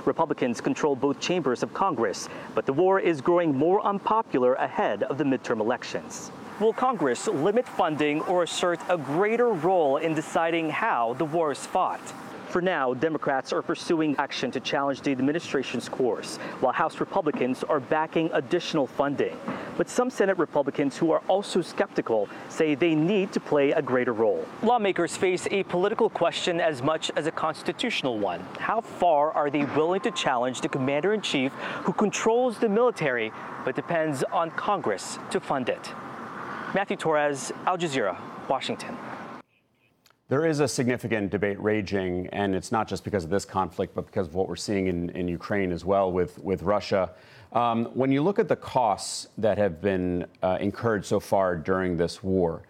Republicans control both chambers of Congress, but the war is growing more unpopular ahead of the midterm elections. Will Congress limit funding or assert a greater role in deciding how the war is fought? For now, Democrats are pursuing action to challenge the administration's course, while House Republicans are backing additional funding. But some Senate Republicans who are also skeptical say they need to play a greater role. Lawmakers face a political question as much as a constitutional one. How far are they willing to challenge the commander-in-chief who controls the military but depends on Congress to fund it? Matthew Torres, Al Jazeera, Washington. There is a significant debate raging, and it's not just because of this conflict, but because of what we're seeing in Ukraine as well with Russia. When you look at the costs that have been incurred so far during this war,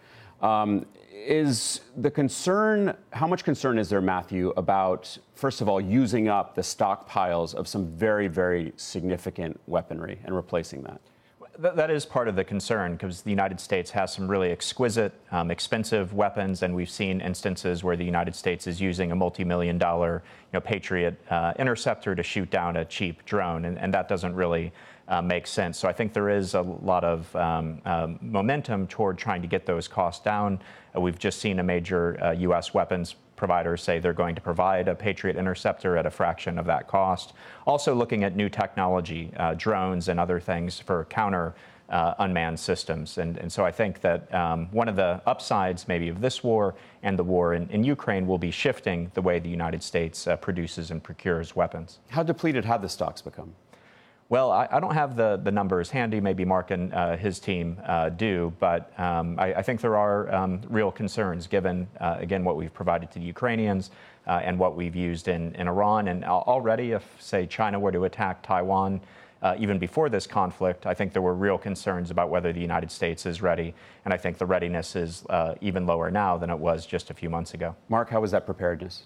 is the concern, how much concern is there, Matthew, about, first of all, using up the stockpiles of some very, very significant weaponry and replacing that? That is part of the concern, because the United States has some really exquisite, expensive weapons, and we've seen instances where the United States is using a multi-million-dollar, Patriot interceptor to shoot down a cheap drone, and that doesn't really make sense. So I think there is a lot of momentum toward trying to get those costs down. We've just seen a major U.S. weapons providers say they're going to provide a Patriot interceptor at a fraction of that cost. Also looking at new technology, drones and other things for counter unmanned systems. And so I think that one of the upsides maybe of this war and the war in Ukraine will be shifting the way the United States produces and procures weapons. How depleted have the stocks become? Well, I don't have the numbers handy. Maybe Mark and his team do, but I think there are real concerns given, again, what we've provided to the Ukrainians and what we've used in Iran. And already, if, say, China were to attack Taiwan, even before this conflict, I think there were real concerns about whether the United States is ready. And I think the readiness is even lower now than it was just a few months ago. Mark, how was that preparedness?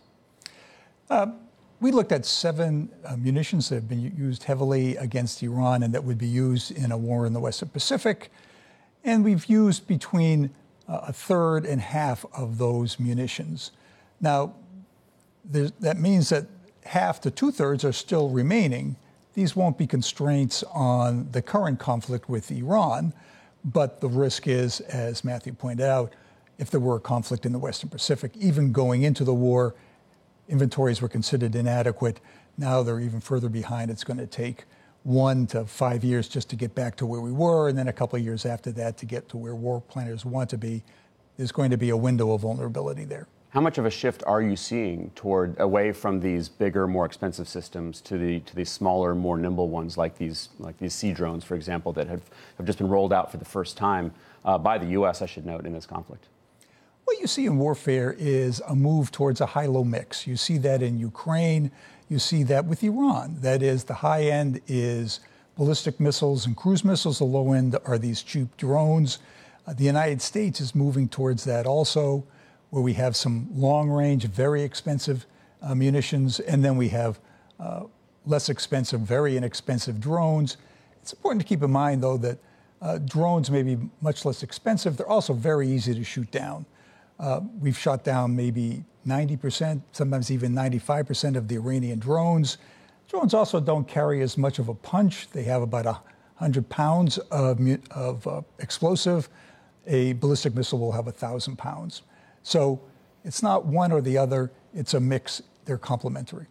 We looked at 7 munitions that have been used heavily against Iran and that would be used in a war in the Western Pacific. And we've used between a third and half of those munitions. Now, that means that half to 2/3 are still remaining. These won't be constraints on the current conflict with Iran, but the risk is, as Matthew pointed out, if there were a conflict in the Western Pacific, even going into the war, inventories were considered inadequate. Now they're even further behind. It's going to take 1 to 5 years just to get back to where we were, and then a couple of years after that to get to where war planners want to be. There's going to be a window of vulnerability there. How much of a shift are you seeing toward away from these bigger, more expensive systems to these smaller, more nimble ones like these sea drones, for example, that have just been rolled out for the first time by the U.S., I should note, in this conflict? What you see in warfare is a move towards a high-low mix. You see that in Ukraine. You see that with Iran. That is, the high end is ballistic missiles and cruise missiles. The low end are these cheap drones. The United States is moving towards that also, where we have some long-range, very expensive munitions, and then we have less expensive, very inexpensive drones. It's important to keep in mind, though, that drones may be much less expensive. They're also very easy to shoot down. We've shot down maybe 90%, sometimes even 95% of the Iranian drones. Drones also don't carry as much of a punch. They have about 100 pounds of explosive. A ballistic missile will have 1,000 pounds. So it's not one or the other. It's a mix. They're complementary.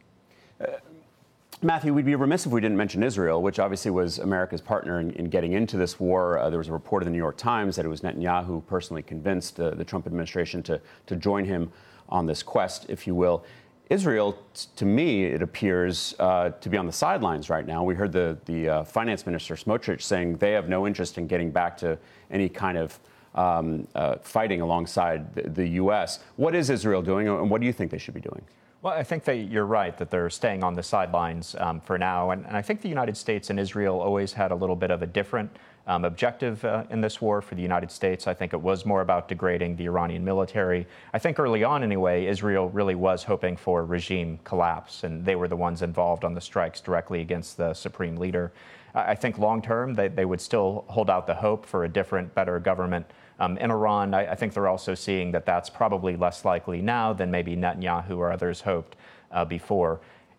Matthew, we'd be remiss if we didn't mention Israel, which obviously was America's partner in getting into this war. There was a report in the New York Times that it was Netanyahu who personally convinced the Trump administration to join him on this quest, if you will. Israel, to me, it appears to be on the sidelines right now. We heard the finance minister, Smotrich, saying they have no interest in getting back to any kind of fighting alongside the U.S. What is Israel doing, and what do you think they should be doing? Well, I think that you're right that they're staying on the sidelines for now. And I think the United States and Israel always had a little bit of a different objective in this war. For the United States, I think it was more about degrading the Iranian military. I think early on, anyway, Israel really was hoping for regime collapse, and they were the ones involved on the strikes directly against the supreme leader. I think long term, they would still hold out the hope for a different, better government in Iran. I think they're also seeing that that's probably less likely now than maybe Netanyahu or others hoped before.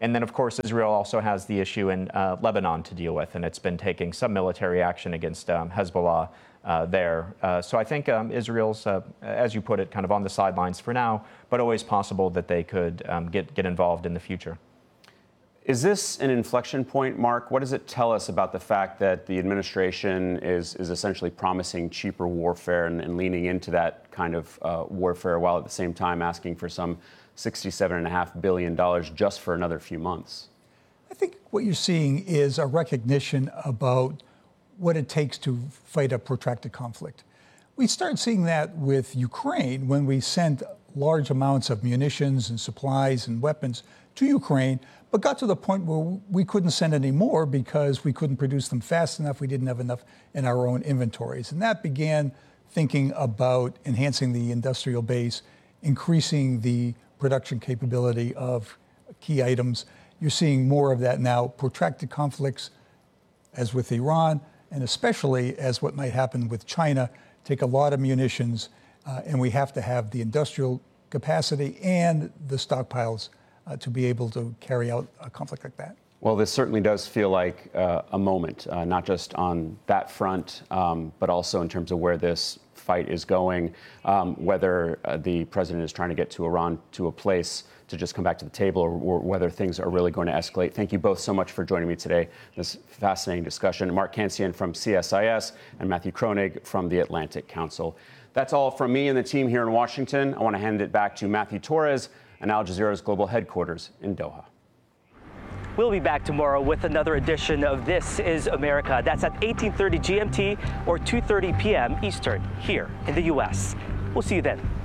And then, of course, Israel also has the issue in Lebanon to deal with, and it's been taking some military action against Hezbollah there. So I think Israel's, as you put it, kind of on the sidelines for now, but always possible that they could get involved in the future. Is this an inflection point, Mark? What does it tell us about the fact that the administration is essentially promising cheaper warfare and leaning into that kind of warfare while at the same time asking for some $67.5 billion just for another few months? I think what you're seeing is a recognition about what it takes to fight a protracted conflict. We started seeing that with Ukraine when we sent large amounts of munitions and supplies and weapons to Ukraine, but got to the point where we couldn't send any more because we couldn't produce them fast enough. We didn't have enough in our own inventories. And that began thinking about enhancing the industrial base, increasing the production capability of key items. You're seeing more of that now. Protracted conflicts, as with Iran, and especially as what might happen with China, take a lot of munitions, and we have to have the industrial capacity and the stockpiles to be able to carry out a conflict like that. Well, this certainly does feel like a moment, not just on that front, but also in terms of where this fight is going, whether the president is trying to get to Iran to a place to just come back to the table or whether things are really going to escalate. Thank you both so much for joining me today. This fascinating discussion. Mark Cancian from CSIS and Matthew Kronig from the Atlantic Council. That's all from me and the team here in Washington. I want to hand it back to Matthew Torres and Al Jazeera's global headquarters in Doha. We'll be back tomorrow with another edition of This is America. That's at 18:30 GMT or 2:30 p.m. Eastern here in the U.S. We'll see you then.